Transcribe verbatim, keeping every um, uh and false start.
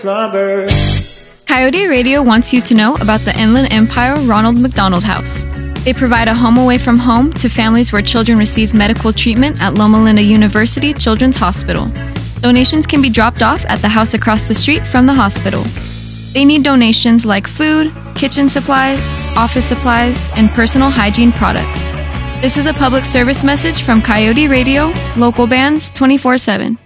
Slumber. Coyote Radio wants you to know about the Inland Empire Ronald McDonald House. They provide a home away from home to families where children receive medical treatment at Loma Linda University Children's Hospital. Donations can be dropped off at the house across the street from the hospital. They need donations like food, kitchen supplies, office supplies, and personal hygiene products. This is a public service message from Coyote Radio, local bands twenty-four seven.